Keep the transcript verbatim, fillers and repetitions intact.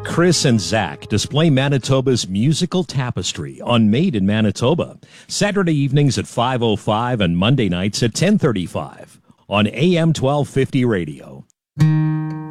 Chris and Zach display Manitoba's musical tapestry on Made in Manitoba, Saturday evenings at five oh five and Monday nights at ten thirty-five on A M twelve fifty radio.